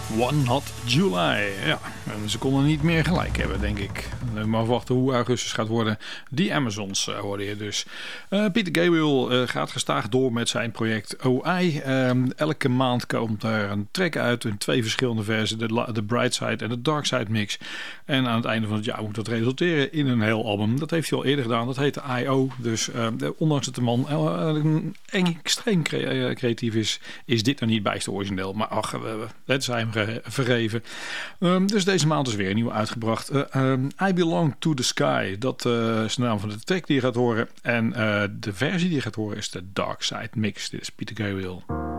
One Hot July. Ja, en ze konden niet meer gelijk hebben, denk ik. Maar wachten hoe augustus gaat worden. Die Amazons hoorde je dus. Peter Gabriel gaat gestaag door met zijn project OI. Elke maand komt er een track uit in 2 verschillende versies. De Bright Side en de Dark Side mix. En aan het einde van het jaar moet dat resulteren in een heel album. Dat heeft hij al eerder gedaan. Dat heette I.O. Dus ondanks dat de man extreem creatief is dit er niet bijster origineel. Maar ach, het is hem vergeven. Dus deze maand is weer een nieuwe uitgebracht. I Belong to the Sky. Dat is de naam van de track die je gaat horen. En de versie die je gaat horen is de Dark Side mix. Dit is Peter Gabriel.